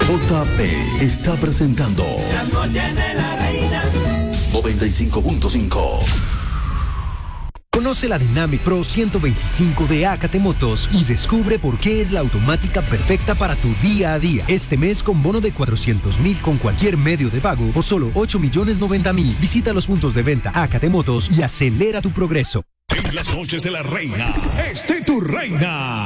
JP está presentando Las noches de la reina. 95.5. Conoce la Dynamic Pro 125 de Acate Motos y descubre por qué es la automática perfecta para tu día a día. Este mes con bono de 400.000 con cualquier medio de pago o solo 8.090.000. Visita los puntos de venta Acate Motos y acelera tu progreso. En las noches de la reina, esté tu reina.